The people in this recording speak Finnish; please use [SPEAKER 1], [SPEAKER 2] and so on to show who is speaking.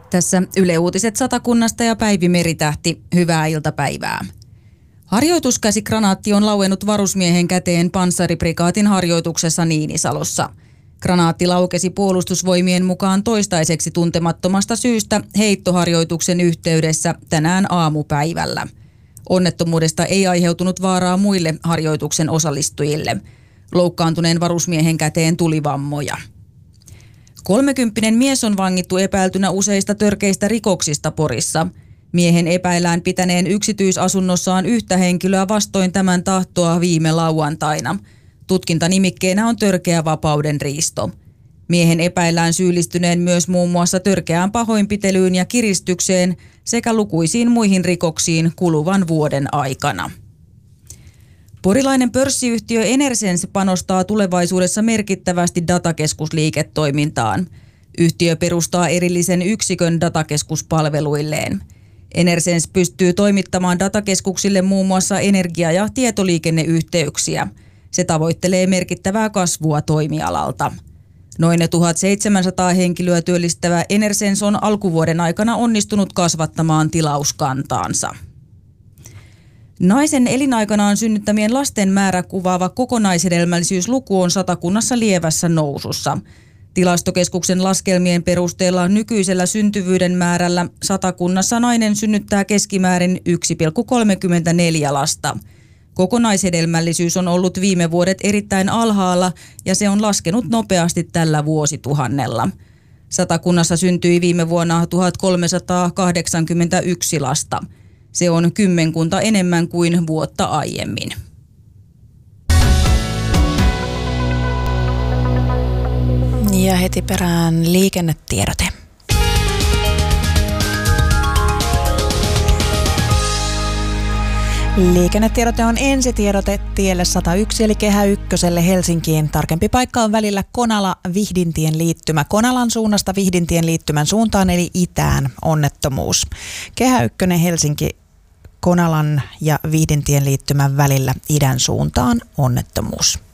[SPEAKER 1] Tässä Yle Uutiset Satakunnasta ja Päivi Meritähti. Hyvää iltapäivää. Harjoituskäsikranaatti on lauennut varusmiehen käteen panssariprikaatin harjoituksessa Niinisalossa. Granaatti laukesi puolustusvoimien mukaan toistaiseksi tuntemattomasta syystä heittoharjoituksen yhteydessä tänään aamupäivällä. Onnettomuudesta ei aiheutunut vaaraa muille harjoituksen osallistujille. Loukkaantuneen varusmiehen käteen tuli vammoja. 30 mies on vangittu epäiltynä useista törkeistä rikoksista Porissa. Miehen epäillään pitäneen yksityisasunnossaan yhtä henkilöä vastoin tämän tahtoa viime lauantaina. Tutkintanimikkeenä on törkeä vapauden riisto. Miehen epäillään syyllistyneen myös muun muassa törkeään pahoinpitelyyn ja kiristykseen sekä lukuisiin muihin rikoksiin kuluvan vuoden aikana. Porilainen pörssiyhtiö Enersense panostaa tulevaisuudessa merkittävästi datakeskusliiketoimintaan. Yhtiö perustaa erillisen yksikön datakeskuspalveluilleen. Enersense pystyy toimittamaan datakeskuksille muun muassa energia- ja tietoliikenneyhteyksiä. Se tavoittelee merkittävää kasvua toimialalta. Noin 1700 henkilöä työllistävä Enersense on alkuvuoden aikana onnistunut kasvattamaan tilauskantaansa. Naisen elinaikanaan synnyttämien lasten määrä kuvaava kokonaishedelmällisyysluku on Satakunnassa lievässä nousussa. Tilastokeskuksen laskelmien perusteella nykyisellä syntyvyyden määrällä Satakunnassa nainen synnyttää keskimäärin 1,34 lasta. Kokonaishedelmällisyys on ollut viime vuodet erittäin alhaalla ja se on laskenut nopeasti tällä vuosituhannella. Satakunnassa syntyi viime vuonna 1381 lasta. Se on 10 enemmän kuin vuotta aiemmin.
[SPEAKER 2] Ja heti perään liikennetiedote. Liikennetiedote on ensitiedote tielle 101 eli Kehä Ykköselle Helsinkiin. Tarkempi paikka on välillä Konala-Vihdintien liittymä. Konalan suunnasta Vihdintien liittymän suuntaan eli itään onnettomuus. Kehä Ykkönen Helsinki Konalan ja Vihdintien liittymän välillä idän suuntaan onnettomuus.